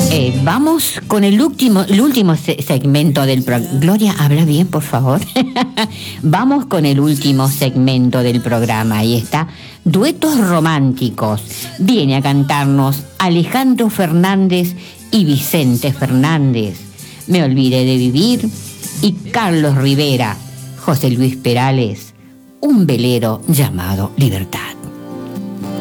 Vamos con el último segmento del programa. Gloria, habla bien, por favor. Vamos con el último segmento del programa. Ahí está. Duetos románticos. Viene a cantarnos Alejandro Fernández y Vicente Fernández. Me olvidé de vivir. Y Carlos Rivera, José Luis Perales, un velero llamado Libertad.